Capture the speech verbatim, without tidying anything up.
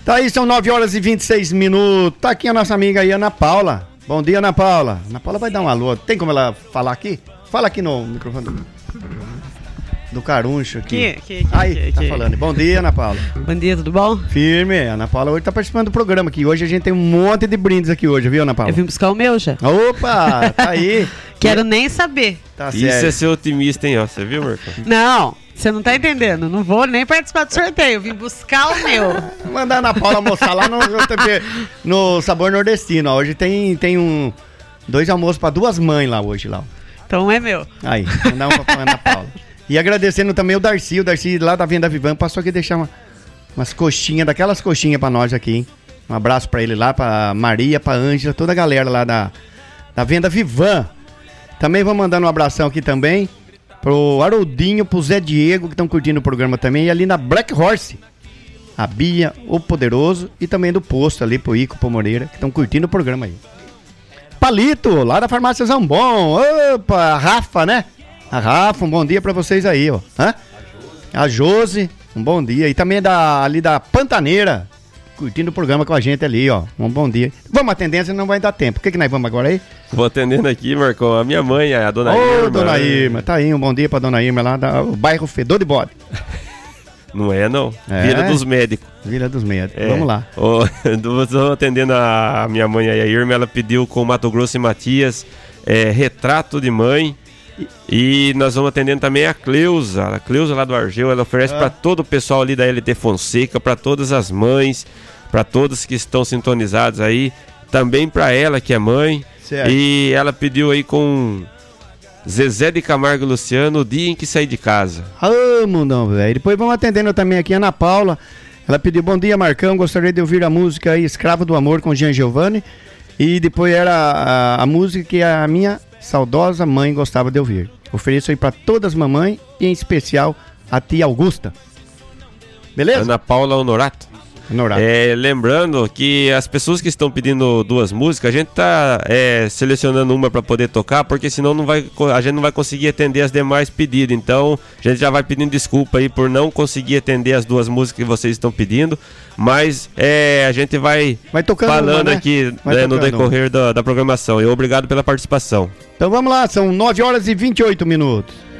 Tá aí, são nove horas e vinte e seis minutos. Tá aqui a nossa amiga aí, Ana Paula. Bom dia, Ana Paula. Ana Paula vai dar um alô. Tem como ela falar aqui? Fala aqui no microfone do, do Caruncho aqui. Que, que, que, aí, que, tá que. falando. Bom dia, Ana Paula. Bom dia, tudo bom? Firme. A Ana Paula hoje tá participando do programa aqui. Hoje a gente tem um monte de brindes aqui hoje, viu, Ana Paula? Eu vim buscar o meu já. Opa, tá aí. Quero nem saber. Tá Isso certo. é ser otimista, hein, ó. Você viu, Marcão? Não, você não tá entendendo. Não vou nem participar do sorteio. Eu vim buscar o meu. Vou mandar a Ana Paula almoçar lá no, no Sabor Nordestino. Ó. Hoje tem, tem um, dois almoços pra duas mães lá hoje. Lá. Então é meu. Aí, mandar um pra Ana Paula. E agradecendo também o Darcy. O Darcy lá da Venda Vivan passou aqui deixar uma, umas coxinhas, daquelas coxinhas pra nós aqui, hein? Um abraço pra ele lá, pra Maria, pra Ângela, toda a galera lá da, da Venda Vivan. Também vou mandando um abração aqui também pro Haroldinho, pro Zé Diego, que estão curtindo o programa também. E ali na Black Horse, a Bia, o Poderoso e também do Posto ali pro Ico, pro Moreira, que estão curtindo o programa aí. Palito, lá da Farmácia Zambon. Opa, a Rafa, né? A Rafa, um bom dia pra vocês aí, ó. Hã? A Josi, um bom dia. E também da, ali da Pantaneira, curtindo o programa com a gente ali, ó. Um bom dia. Vamos atender, senão não vai dar tempo. O que que nós vamos agora aí? Vou atendendo aqui, Marcão, a minha mãe, a dona Ô, Irma. dona Irma, tá aí, um bom dia pra dona Irma lá do bairro Fedor de Bode. Não é, não. É. Vila dos Médicos. Vila dos Médicos, É. vamos lá. Estou atendendo a minha mãe aí, a Irma, ela pediu com Mato Grosso e Matias é, retrato de mãe. E nós vamos atendendo também a Cleusa, a Cleusa lá do Argel, ela oferece Ah. para todo o pessoal ali da L T Fonseca, para todas as mães, para todos que estão sintonizados aí, também para ela que é mãe. Certo. E ela pediu aí com Zezé de Camargo e Luciano, o dia em que saí de casa. Ah, mundão, velho. Depois vamos atendendo também aqui a Ana Paula. Ela pediu, bom dia, Marcão, gostaria de ouvir a música aí, Escravo do Amor, com Jean Giovanni. E depois era a, a música que a minha saudosa mãe gostava de ouvir. Ofereço aí para todas as mamães e em especial a tia Augusta. Beleza? Ana Paula Honorato. Honorato. É, lembrando que as pessoas que estão pedindo duas músicas, a gente tá é, selecionando uma para poder tocar, porque senão não vai, a gente não vai conseguir atender as demais pedidos. Então, a gente já vai pedindo desculpa aí por não conseguir atender as duas músicas que vocês estão pedindo, mas é, a gente vai, Vai tocando falando uma, né? aqui Vai né, no tocando decorrer da, da programação. E obrigado pela participação. Então vamos lá, são nove horas e vinte e oito minutos.